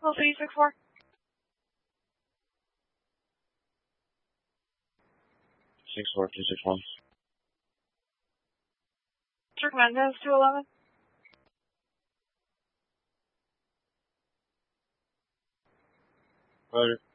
Hello, City 6-4. Six four two six one. Turk Mendez, 211. Roger.